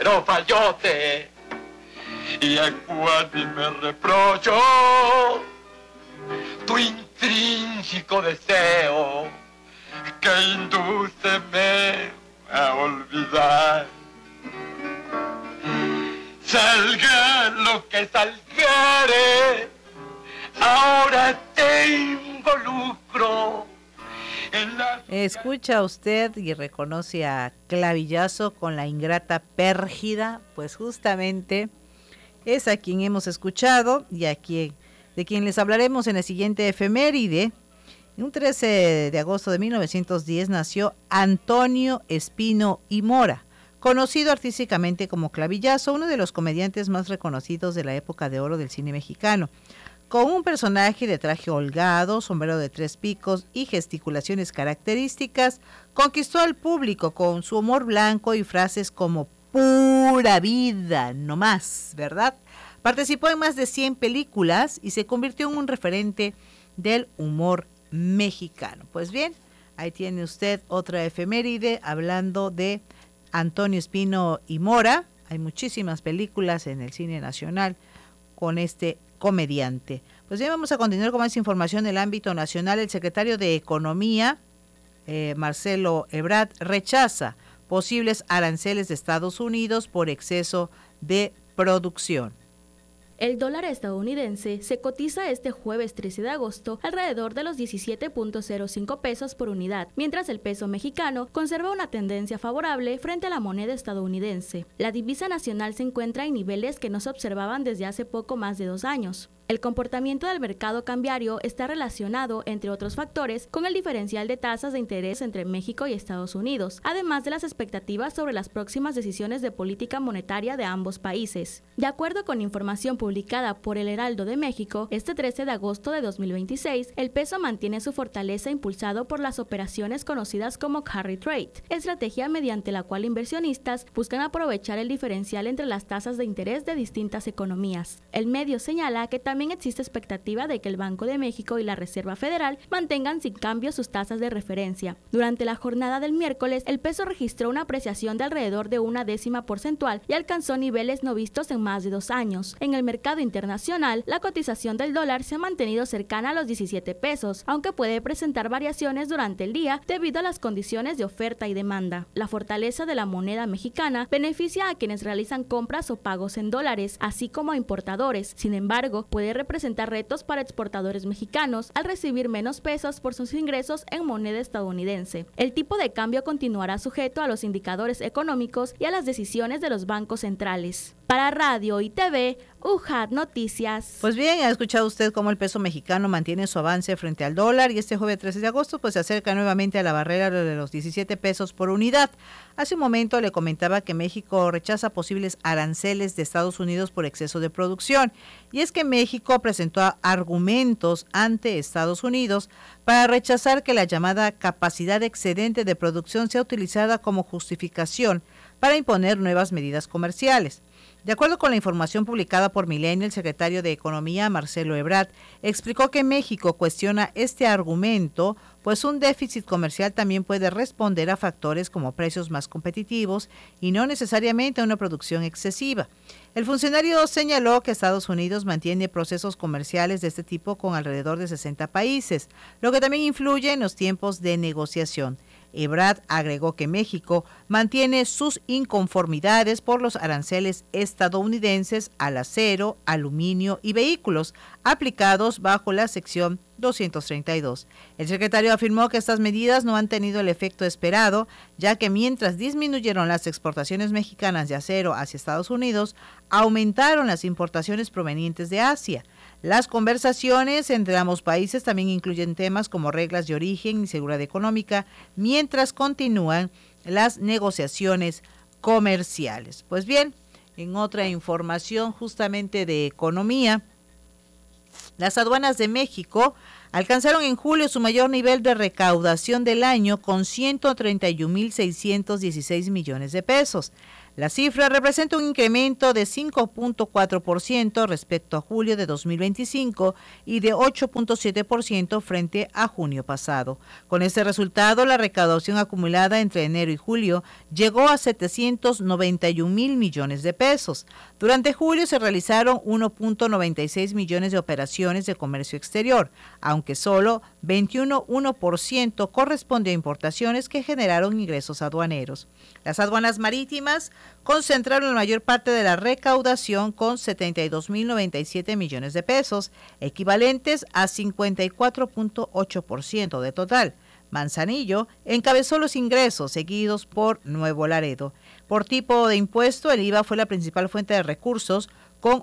pero falló te. Y ecuánime reprocho tu intrínseco deseo que indúceme a olvidar. Salga lo que salgare, ahora te involucro en la... Escucha usted y reconoce a Clavillazo con La ingrata pérgida, pues justamente es a quien hemos escuchado y a quien, de quien les hablaremos en la siguiente efeméride. Un 13 de agosto de 1910 nació Antonio Espino y Mora, conocido artísticamente como Clavillazo, uno de los comediantes más reconocidos de la época de oro del cine mexicano. Con un personaje de traje holgado, sombrero de 3 picos y gesticulaciones características, conquistó al público con su humor blanco y frases como pura vida, no más, ¿verdad? Participó en más de 100 películas y se convirtió en un referente del humor mexicano. Pues bien, ahí tiene usted otra efeméride hablando de Antonio Espino y Mora. Hay muchísimas películas en el cine nacional con este comediante. Pues bien, vamos a continuar con más información del ámbito nacional. El secretario de Economía, Marcelo Ebrard, rechaza posibles aranceles de Estados Unidos por exceso de producción. El dólar estadounidense se cotiza este jueves 13 de agosto alrededor de los 17.05 pesos por unidad, mientras el peso mexicano conserva una tendencia favorable frente a la moneda estadounidense. La divisa nacional se encuentra en niveles que no se observaban desde hace poco más de 2 años. El comportamiento del mercado cambiario está relacionado, entre otros factores, con el diferencial de tasas de interés entre México y Estados Unidos, además de las expectativas sobre las próximas decisiones de política monetaria de ambos países. De acuerdo con información publicada por El Heraldo de México, este 13 de agosto de 2026, el peso mantiene su fortaleza impulsado por las operaciones conocidas como carry trade, estrategia mediante la cual inversionistas buscan aprovechar el diferencial entre las tasas de interés de distintas economías. El medio señala que también existe expectativa de que el Banco de México y la Reserva Federal mantengan sin cambio sus tasas de referencia. Durante la jornada del miércoles, el peso registró una apreciación de alrededor de 0.1 porcentual y alcanzó niveles no vistos en más de 2 años. En el mercado internacional, la cotización del dólar se ha mantenido cercana a los 17 pesos, aunque puede presentar variaciones durante el día debido a las condiciones de oferta y demanda. La fortaleza de la moneda mexicana beneficia a quienes realizan compras o pagos en dólares, así como a importadores. Sin embargo, puede representar retos para exportadores mexicanos al recibir menos pesos por sus ingresos en moneda estadounidense. El tipo de cambio continuará sujeto a los indicadores económicos y a las decisiones de los bancos centrales. Para Radio y TV, UJAT Noticias. Pues bien, ha escuchado usted cómo el peso mexicano mantiene su avance frente al dólar y este jueves 13 de agosto pues se acerca nuevamente a la barrera de los 17 pesos por unidad. Hace un momento le comentaba que México rechaza posibles aranceles de Estados Unidos por exceso de producción. Y es que México presentó argumentos ante Estados Unidos para rechazar que la llamada capacidad excedente de producción sea utilizada como justificación para imponer nuevas medidas comerciales. De acuerdo con la información publicada por Milenio, el secretario de Economía, Marcelo Ebrard, explicó que México cuestiona este argumento, pues un déficit comercial también puede responder a factores como precios más competitivos y no necesariamente a una producción excesiva. El funcionario señaló que Estados Unidos mantiene procesos comerciales de este tipo con alrededor de 60 países, lo que también influye en los tiempos de negociación. Ebrard agregó que México mantiene sus inconformidades por los aranceles estadounidenses al acero, aluminio y vehículos aplicados bajo la sección 232. El secretario afirmó que estas medidas no han tenido el efecto esperado, ya que mientras disminuyeron las exportaciones mexicanas de acero hacia Estados Unidos, aumentaron las importaciones provenientes de Asia. Las conversaciones entre ambos países también incluyen temas como reglas de origen y seguridad económica, mientras continúan las negociaciones comerciales. Pues bien, en otra información justamente de economía, las aduanas de México alcanzaron en julio su mayor nivel de recaudación del año con 131.616 millones de pesos. La cifra representa un incremento de 5.4% respecto a julio de 2025 y de 8.7% frente a junio pasado. Con este resultado, la recaudación acumulada entre enero y julio llegó a 791.000 millones de pesos. Durante julio se realizaron 1.96 millones de operaciones de comercio exterior, aunque solo 21.1% correspondió a importaciones que generaron ingresos aduaneros. Las aduanas marítimas concentraron la mayor parte de la recaudación con 72.097 millones de pesos, equivalentes a 54.8% de total. Manzanillo encabezó los ingresos, seguidos por Nuevo Laredo. Por tipo de impuesto, el IVA fue la principal fuente de recursos, con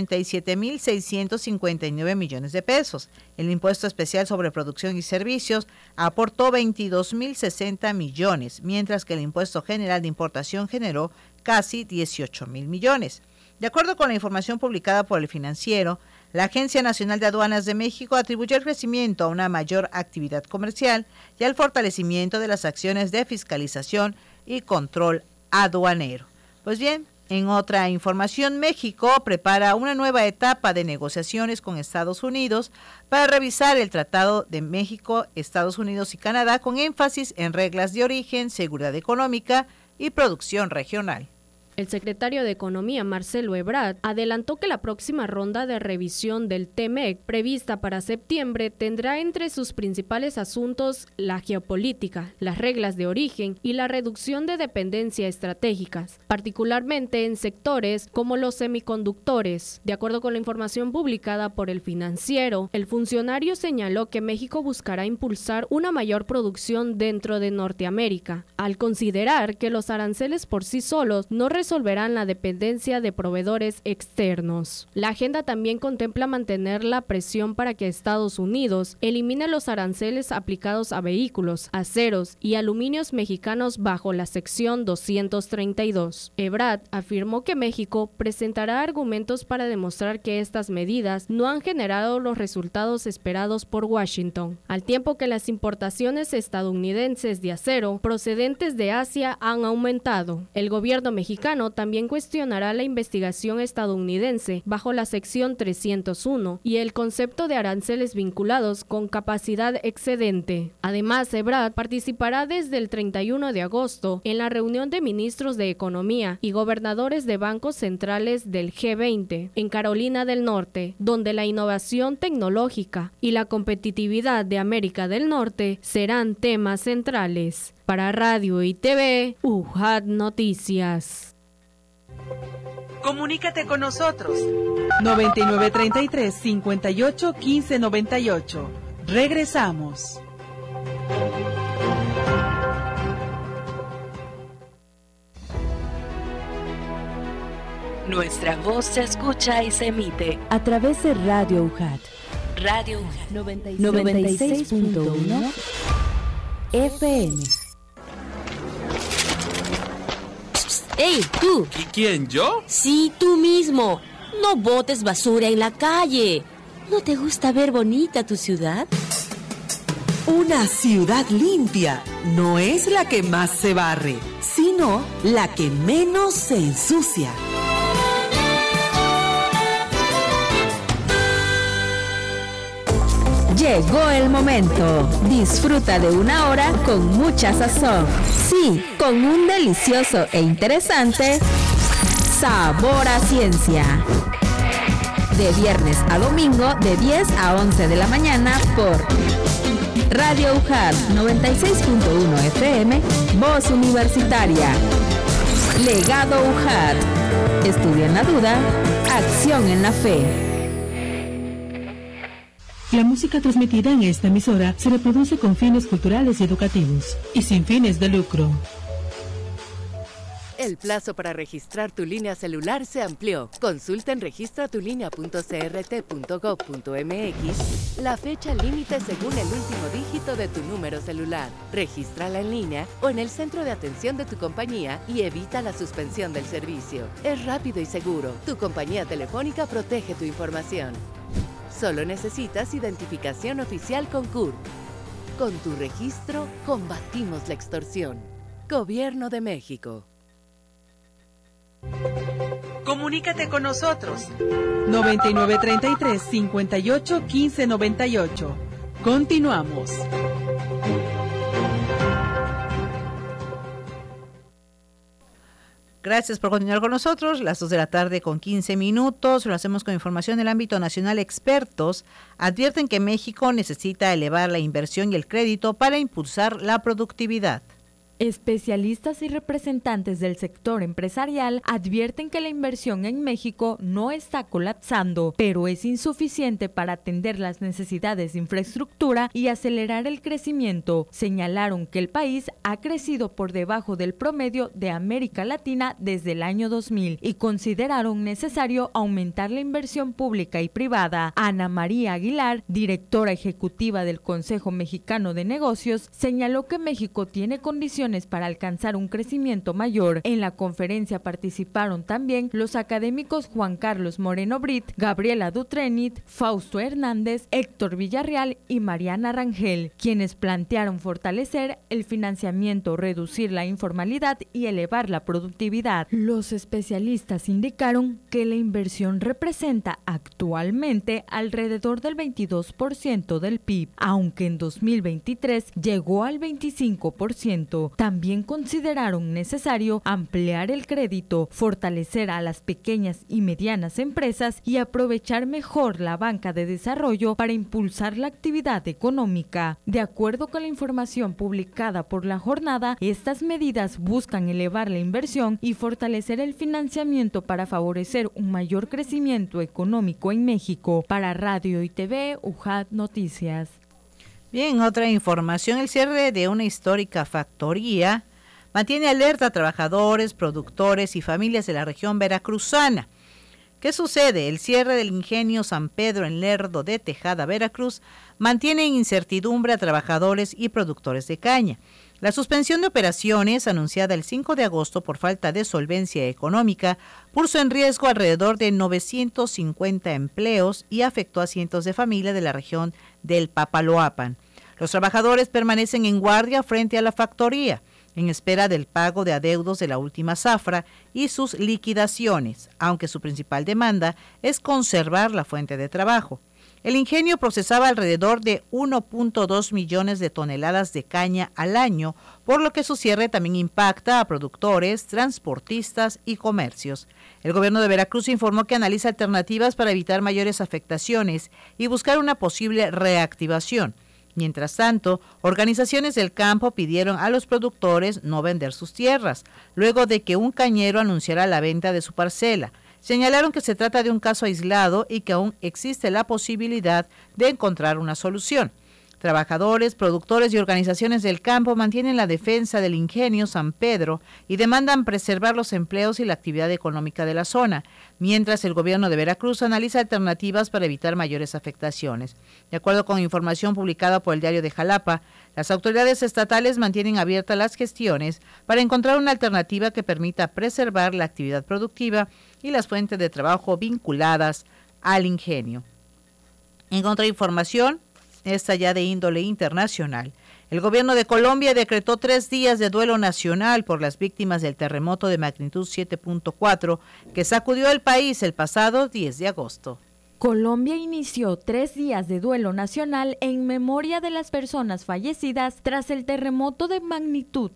87.659 millones de pesos. El impuesto especial sobre producción y servicios aportó 22.060 millones, mientras que el impuesto general de importación generó casi 18.000 millones. De acuerdo con la información publicada por El Financiero, la Agencia Nacional de Aduanas de México atribuyó el crecimiento a una mayor actividad comercial y al fortalecimiento de las acciones de fiscalización y control aduanero. Pues bien, en otra información, México prepara una nueva etapa de negociaciones con Estados Unidos para revisar el Tratado de México, Estados Unidos y Canadá con énfasis en reglas de origen, seguridad económica y producción regional. El secretario de Economía, Marcelo Ebrard, adelantó que la próxima ronda de revisión del TEMEC, prevista para septiembre, tendrá entre sus principales asuntos la geopolítica, las reglas de origen y la reducción de dependencia estratégicas, particularmente en sectores como los semiconductores. De acuerdo con la información publicada por El Financiero, el funcionario señaló que México buscará impulsar una mayor producción dentro de Norteamérica, al considerar que los aranceles por sí solos no resolverán la dependencia de proveedores externos. La agenda también contempla mantener la presión para que Estados Unidos elimine los aranceles aplicados a vehículos, aceros y aluminios mexicanos bajo la sección 232. Ebrard afirmó que México presentará argumentos para demostrar que estas medidas no han generado los resultados esperados por Washington, al tiempo que las importaciones estadounidenses de acero procedentes de Asia han aumentado. El gobierno mexicano también cuestionará la investigación estadounidense bajo la sección 301 y el concepto de aranceles vinculados con capacidad excedente. Además, Ebrard participará desde el 31 de agosto en la reunión de ministros de Economía y gobernadores de bancos centrales del G20 en Carolina del Norte, donde la innovación tecnológica y la competitividad de América del Norte serán temas centrales. Para Radio y TV, UJAT Noticias. Comunícate con nosotros. 9933-581598. Regresamos. Nuestra voz se escucha y se emite a través de Radio UJAT. Radio UJAT 96.1 FM. ¡Ey, tú! ¿Y quién, yo? Sí, tú mismo. No botes basura en la calle. ¿No te gusta ver bonita tu ciudad? Una ciudad limpia no es la que más se barre, sino la que menos se ensucia. Llegó el momento. Disfruta de una hora con mucha sazón. Sí, con un delicioso e interesante sabor a ciencia. De viernes a domingo, de 10 a 11 de la mañana por Radio UJAT 96.1 FM, Voz Universitaria. Legado UJAT. Estudia en la duda, acción en la fe. La música transmitida en esta emisora se reproduce con fines culturales y educativos y sin fines de lucro. El plazo para registrar tu línea celular se amplió. Consulta en registratulinea.crt.gov.mx la fecha límite según el último dígito de tu número celular. Regístrala en línea o en el centro de atención de tu compañía y evita la suspensión del servicio. Es rápido y seguro. Tu compañía telefónica protege tu información. Solo necesitas identificación oficial con CURP. Con tu registro, combatimos la extorsión. Gobierno de México. Comunícate con nosotros. 9933 58 15 98. Continuamos. Gracias por continuar con nosotros. Las 2 de la tarde con 15 minutos. Lo hacemos con información del ámbito nacional. Expertos advierten que México necesita elevar la inversión y el crédito para impulsar la productividad. Especialistas y representantes del sector empresarial advierten que la inversión en México no está colapsando, pero es insuficiente para atender las necesidades de infraestructura y acelerar el crecimiento. Señalaron que el país ha crecido por debajo del promedio de América Latina desde el año 2000 y consideraron necesario aumentar la inversión pública y privada. Ana María Aguilar, directora ejecutiva del Consejo Mexicano de Negocios, señaló que México tiene condiciones para alcanzar un crecimiento mayor. En la conferencia participaron también los académicos Juan Carlos Moreno Brit, Gabriela Dutrenit, Fausto Hernández, Héctor Villarreal y Mariana Rangel, quienes plantearon fortalecer el financiamiento, reducir la informalidad y elevar la productividad. Los especialistas indicaron que la inversión representa actualmente alrededor del 22% del PIB, aunque en 2023 llegó al 25%. También consideraron necesario ampliar el crédito, fortalecer a las pequeñas y medianas empresas y aprovechar mejor la banca de desarrollo para impulsar la actividad económica. De acuerdo con la información publicada por la jornada, estas medidas buscan elevar la inversión y fortalecer el financiamiento para favorecer un mayor crecimiento económico en México. Para Radio y TV, UJAT Noticias. Bien, otra información, el cierre de una histórica factoría mantiene alerta a trabajadores, productores y familias de la región veracruzana. ¿Qué sucede? El cierre del ingenio San Pedro en Lerdo de Tejada, Veracruz, mantiene en incertidumbre a trabajadores y productores de caña. La suspensión de operaciones, anunciada el 5 de agosto por falta de solvencia económica, puso en riesgo alrededor de 950 empleos y afectó a cientos de familias de la región del Papaloapan. Los trabajadores permanecen en guardia frente a la factoría, en espera del pago de adeudos de la última zafra y sus liquidaciones, aunque su principal demanda es conservar la fuente de trabajo. El ingenio procesaba alrededor de 1.2 millones de toneladas de caña al año, por lo que su cierre también impacta a productores, transportistas y comercios. El gobierno de Veracruz informó que analiza alternativas para evitar mayores afectaciones y buscar una posible reactivación. Mientras tanto, organizaciones del campo pidieron a los productores no vender sus tierras, luego de que un cañero anunciara la venta de su parcela. Señalaron que se trata de un caso aislado y que aún existe la posibilidad de encontrar una solución. Trabajadores, productores y organizaciones del campo mantienen la defensa del ingenio San Pedro y demandan preservar los empleos y la actividad económica de la zona, mientras el gobierno de Veracruz analiza alternativas para evitar mayores afectaciones. De acuerdo con información publicada por el Diario de Jalapa, las autoridades estatales mantienen abiertas las gestiones para encontrar una alternativa que permita preservar la actividad productiva y las fuentes de trabajo vinculadas al ingenio. En otra información, esta ya de índole internacional, el gobierno de Colombia decretó 3 días de duelo nacional por las víctimas del terremoto de magnitud 7.4 que sacudió el país el pasado 10 de agosto. Colombia inició 3 días de duelo nacional en memoria de las personas fallecidas tras el terremoto de magnitud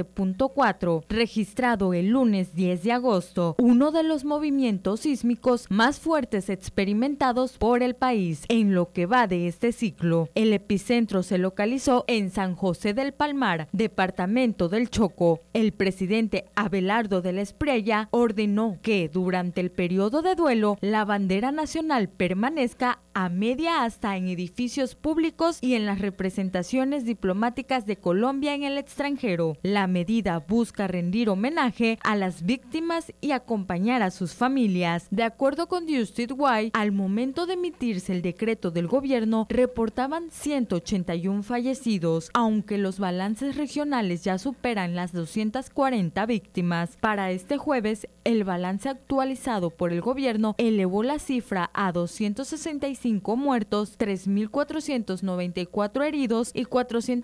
7.4 registrado el lunes 10 de agosto, uno de los movimientos sísmicos más fuertes experimentados por el país en lo que va de este ciclo. El epicentro se localizó en San José del Palmar, departamento del Chocó. El presidente Abelardo de la Espriella ordenó que durante el periodo de duelo la bandera nacional permanezca a media asta en edificios públicos y en las representaciones diplomáticas de Colombia en el extranjero. La medida busca rendir homenaje a las víctimas y acompañar a sus familias. De acuerdo con Justit Guay, al momento de emitirse el decreto del gobierno, reportaban 181 fallecidos, aunque los balances regionales ya superan las 240 víctimas. Para este jueves, el balance actualizado por el gobierno elevó la cifra a 265 muertos, 3.494 heridos y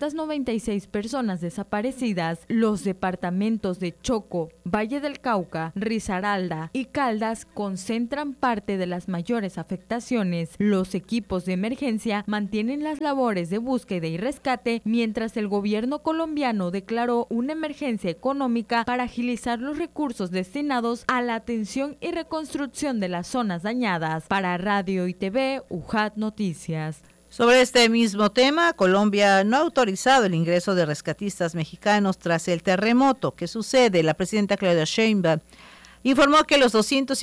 496 personas desaparecidas. Los departamentos de Choco, Valle del Cauca, Risaralda y Caldas concentran parte de las mayores afectaciones. Los equipos de emergencia mantienen las labores de búsqueda y rescate, mientras el gobierno colombiano declaró una emergencia económica para agilizar los recursos destinados a la atención y reconstrucción de las zonas dañadas. Para Radio y TV, UJAT Noticias. Sobre este mismo tema, Colombia no ha autorizado el ingreso de rescatistas mexicanos tras el terremoto. ¿Qué sucede? La presidenta Claudia Sheinbaum informó que los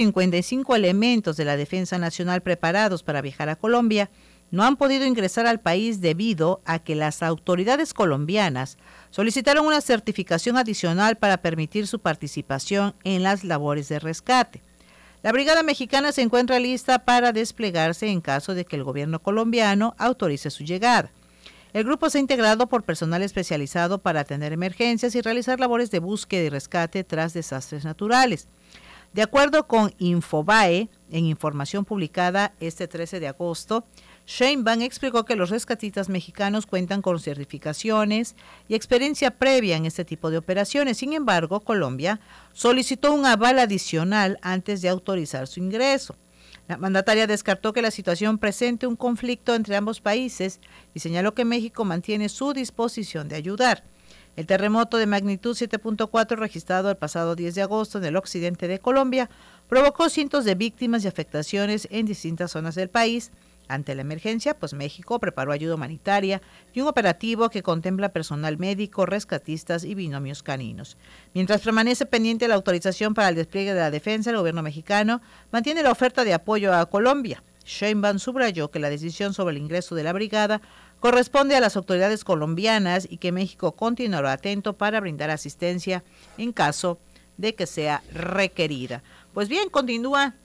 255 elementos de la Defensa Nacional preparados para viajar a Colombia no han podido ingresar al país debido a que las autoridades colombianas solicitaron una certificación adicional para permitir su participación en las labores de rescate. La Brigada Mexicana se encuentra lista para desplegarse en caso de que el gobierno colombiano autorice su llegada. El grupo se ha integrado por personal especializado para atender emergencias y realizar labores de búsqueda y rescate tras desastres naturales. De acuerdo con Infobae, en información publicada este 13 de agosto, Sheinbaum explicó que los rescatistas mexicanos cuentan con certificaciones y experiencia previa en este tipo de operaciones. Sin embargo, Colombia solicitó un aval adicional antes de autorizar su ingreso. La mandataria descartó que la situación presente un conflicto entre ambos países y señaló que México mantiene su disposición de ayudar. El terremoto de magnitud 7.4 registrado el pasado 10 de agosto en el occidente de Colombia provocó cientos de víctimas y afectaciones en distintas zonas del país. Ante la emergencia, pues México preparó ayuda humanitaria y un operativo que contempla personal médico, rescatistas y binomios caninos. Mientras permanece pendiente la autorización para el despliegue de la defensa, el gobierno mexicano mantiene la oferta de apoyo a Colombia. Sheinbaum subrayó que la decisión sobre el ingreso de la brigada corresponde a las autoridades colombianas y que México continuará atento para brindar asistencia en caso de que sea requerida. Pues bien, continúa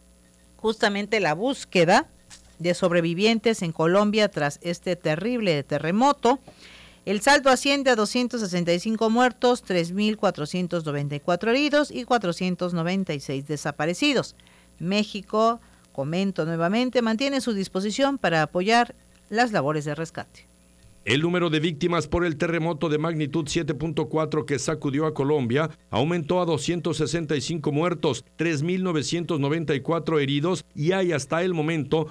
justamente la búsqueda de sobrevivientes en Colombia tras este terrible terremoto. El saldo asciende a 265 muertos, 3.494 heridos y 496 desaparecidos. México, comento nuevamente, mantiene su disposición para apoyar las labores de rescate. El número de víctimas por el terremoto de magnitud 7.4 que sacudió a Colombia aumentó a 265 muertos, 3.994 heridos y hay hasta el momento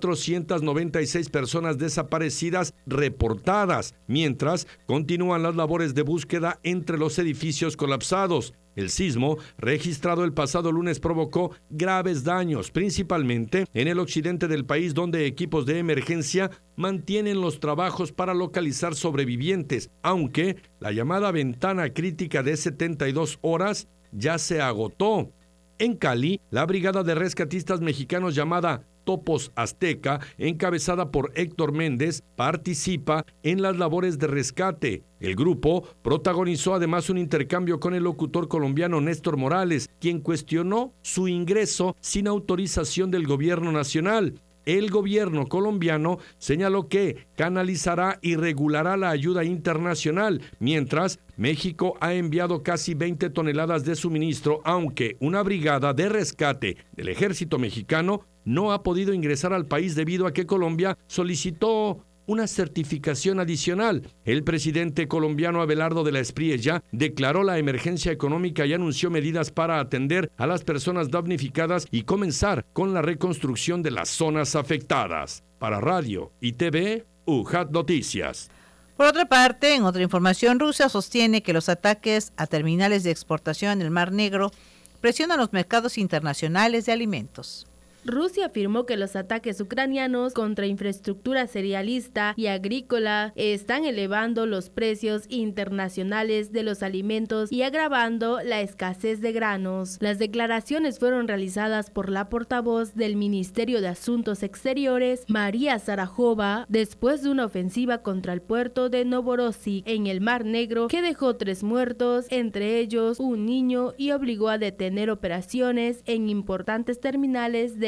496 personas desaparecidas reportadas, mientras continúan las labores de búsqueda entre los edificios colapsados. El sismo, registrado el pasado lunes, provocó graves daños, principalmente en el occidente del país, donde equipos de emergencia mantienen los trabajos para localizar sobrevivientes, aunque la llamada ventana crítica de 72 horas ya se agotó. En Cali, la brigada de rescatistas mexicanos llamada Topos Azteca, encabezada por Héctor Méndez, participa en las labores de rescate. El grupo protagonizó además un intercambio con el locutor colombiano Néstor Morales, quien cuestionó su ingreso sin autorización del gobierno nacional. El gobierno colombiano señaló que canalizará y regulará la ayuda internacional, mientras México ha enviado casi 20 toneladas de suministro, aunque una brigada de rescate del ejército mexicano no ha podido ingresar al país debido a que Colombia solicitó una certificación adicional. El presidente colombiano Abelardo de la Espriella declaró la emergencia económica y anunció medidas para atender a las personas damnificadas y comenzar con la reconstrucción de las zonas afectadas. Para Radio y TV, UJAT Noticias. Por otra parte, en otra información, Rusia sostiene que los ataques a terminales de exportación en el Mar Negro presionan los mercados internacionales de alimentos. Rusia afirmó que los ataques ucranianos contra infraestructura cerealista y agrícola están elevando los precios internacionales de los alimentos y agravando la escasez de granos. Las declaraciones fueron realizadas por la portavoz del Ministerio de Asuntos Exteriores, María Zaharova, después de una ofensiva contra el puerto de Novorossiysk en el Mar Negro que dejó 3 muertos, entre ellos un niño, y obligó a detener operaciones en importantes terminales de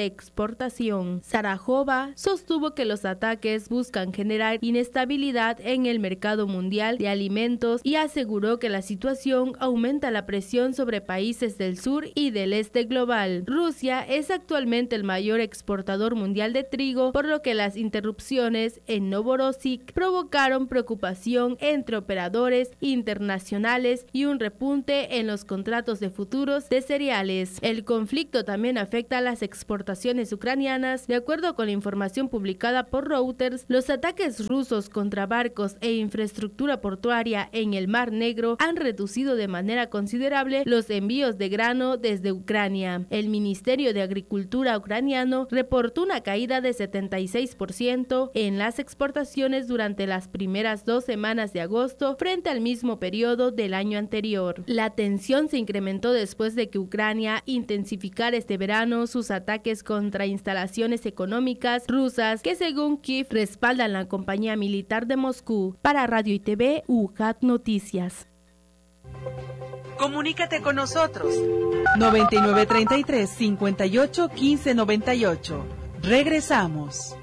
exportación. Zharajova sostuvo que los ataques buscan generar inestabilidad en el mercado mundial de alimentos y aseguró que la situación aumenta la presión sobre países del sur y del este global. Rusia es actualmente el mayor exportador mundial de trigo, por lo que las interrupciones en Novorossiysk provocaron preocupación entre operadores internacionales y un repunte en los contratos de futuros de cereales. El conflicto también afecta a las exportaciones ucranianas. De acuerdo con la información publicada por Reuters, los ataques rusos contra barcos e infraestructura portuaria en el Mar Negro han reducido de manera considerable los envíos de grano desde Ucrania. El Ministerio de Agricultura ucraniano reportó una caída de 76% en las exportaciones durante las primeras 2 semanas de agosto frente al mismo periodo del año anterior. La tensión se incrementó después de que Ucrania intensificara este verano sus ataques contra instalaciones económicas rusas que, según Kiev, respaldan la compañía militar de Moscú. Para Radio y TV, UJAT Noticias. Comunícate con nosotros. 9933 58 15 98. Regresamos.